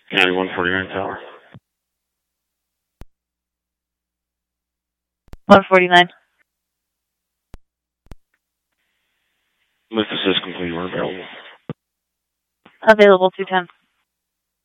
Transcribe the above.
County 149 Tower. 149. Lift assist complete. We're available. Available 210.